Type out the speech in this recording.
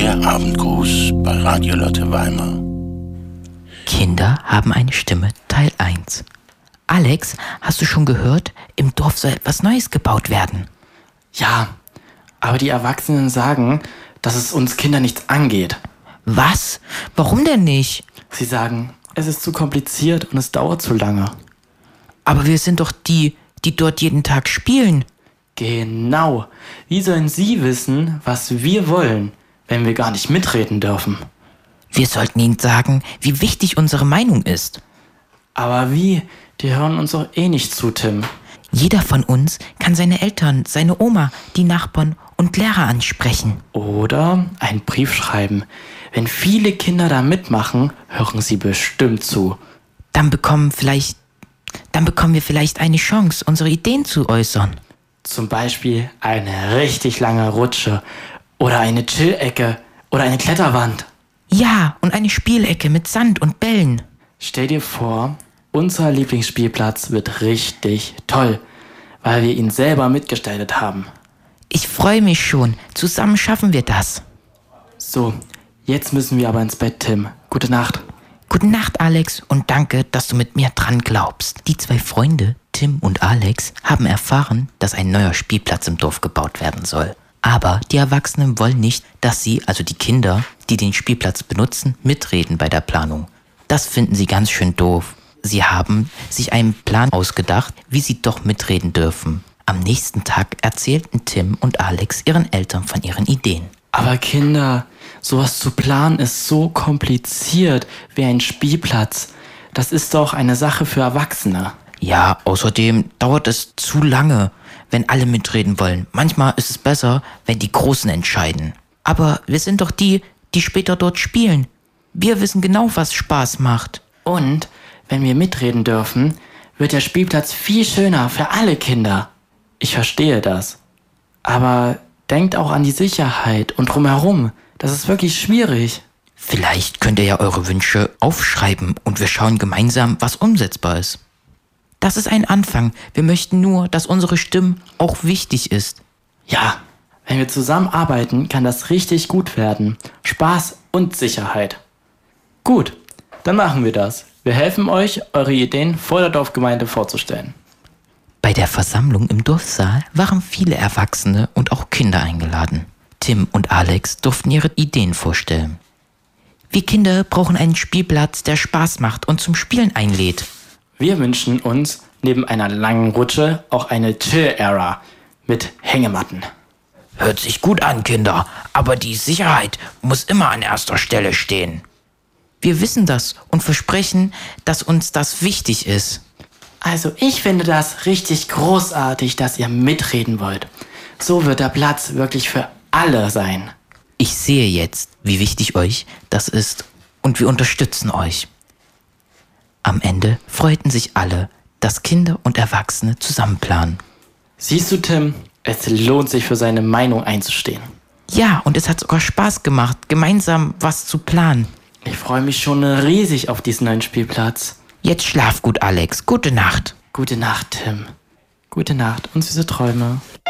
Der Abendgruß bei Radio Lotte Weimar. Kinder haben eine Stimme, Teil 1. Alex, hast du schon gehört? Im Dorf soll etwas Neues gebaut werden. Ja, aber die Erwachsenen sagen, dass es uns Kinder nichts angeht. Was? Warum denn nicht? Sie sagen, es ist zu kompliziert und es dauert zu lange. Aber wir sind doch die dort jeden Tag spielen. Genau. Wie sollen Sie wissen, was wir wollen, wenn wir gar nicht mitreden dürfen? Wir sollten ihnen sagen, wie wichtig unsere Meinung ist. Aber wie? Die hören uns doch eh nicht zu, Tim. Jeder von uns kann seine Eltern, seine Oma, die Nachbarn und Lehrer ansprechen. Oder einen Brief schreiben. Wenn viele Kinder da mitmachen, hören sie bestimmt zu. Dann bekommen wir vielleicht eine Chance, unsere Ideen zu äußern. Zum Beispiel eine richtig lange Rutsche oder eine Chill-Ecke oder eine Kletterwand. Ja, und eine Spielecke mit Sand und Bällen. Stell dir vor, unser Lieblingsspielplatz wird richtig toll, weil wir ihn selber mitgestaltet haben. Ich freue mich schon. Zusammen schaffen wir das. So, jetzt müssen wir aber ins Bett, Tim. Gute Nacht. Gute Nacht, Alex, und danke, dass du mit mir dran glaubst. Die zwei Freunde, Tim und Alex, haben erfahren, dass ein neuer Spielplatz im Dorf gebaut werden soll. Aber die Erwachsenen wollen nicht, dass sie, also die Kinder, die den Spielplatz benutzen, mitreden bei der Planung. Das finden sie ganz schön doof. Sie haben sich einen Plan ausgedacht, wie sie doch mitreden dürfen. Am nächsten Tag erzählten Tim und Alex ihren Eltern von ihren Ideen. Aber Kinder, sowas zu planen ist so kompliziert wie ein Spielplatz. Das ist doch eine Sache für Erwachsene. Ja, außerdem dauert es zu lange, wenn alle mitreden wollen. Manchmal ist es besser, wenn die Großen entscheiden. Aber wir sind doch die später dort spielen. Wir wissen genau, was Spaß macht. Und wenn wir mitreden dürfen, wird der Spielplatz viel schöner für alle Kinder. Ich verstehe das. Aber denkt auch an die Sicherheit und drumherum. Das ist wirklich schwierig. Vielleicht könnt ihr ja eure Wünsche aufschreiben und wir schauen gemeinsam, was umsetzbar ist. Das ist ein Anfang. Wir möchten nur, dass unsere Stimme auch wichtig ist. Ja, wenn wir zusammenarbeiten, kann das richtig gut werden. Spaß und Sicherheit. Gut, dann machen wir das. Wir helfen euch, eure Ideen vor der Dorfgemeinde vorzustellen. Bei der Versammlung im Dorfsaal waren viele Erwachsene und auch Kinder eingeladen. Tim und Alex durften ihre Ideen vorstellen. Wir Kinder brauchen einen Spielplatz, der Spaß macht und zum Spielen einlädt. Wir wünschen uns neben einer langen Rutsche auch eine Chill-Era mit Hängematten. Hört sich gut an, Kinder, aber die Sicherheit muss immer an erster Stelle stehen. Wir wissen das und versprechen, dass uns das wichtig ist. Also ich finde das richtig großartig, dass ihr mitreden wollt. So wird der Platz wirklich für alle sein. Ich sehe jetzt, wie wichtig euch das ist und wir unterstützen euch. Am Ende freuten sich alle, dass Kinder und Erwachsene zusammen planen. Siehst du, Tim, es lohnt sich für seine Meinung einzustehen. Ja, und es hat sogar Spaß gemacht, gemeinsam was zu planen. Ich freue mich schon riesig auf diesen neuen Spielplatz. Jetzt schlaf gut, Alex. Gute Nacht. Gute Nacht, Tim. Gute Nacht und süße Träume.